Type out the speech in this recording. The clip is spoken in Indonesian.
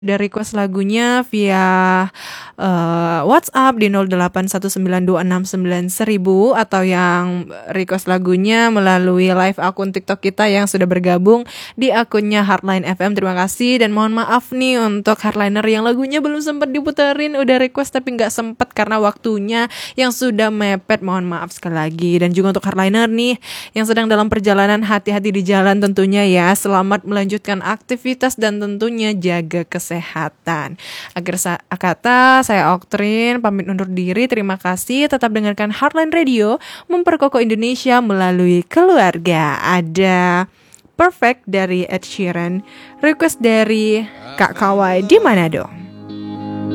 Udah request lagunya via WhatsApp di 0819269000 atau yang request lagunya melalui live akun TikTok kita yang sudah bergabung di akunnya Heartline FM. Terima kasih dan mohon maaf nih untuk Heartliner yang lagunya belum sempat diputerin, udah request tapi nggak sempet karena waktunya yang sudah mepet. Mohon maaf sekali lagi. Dan juga untuk Heartliner nih yang sedang dalam perjalanan, hati-hati di jalan tentunya ya. Selamat melanjutkan aktivitas dan tentunya jaga kesehatan. Akhir kata, saya Oktrin pamit undur diri. Terima kasih. Tetap dengarkan Heartline Radio, memperkokoh Indonesia melalui keluarga. Ada Perfect dari Ed Sheeran, request dari Kak Kawai di Manado.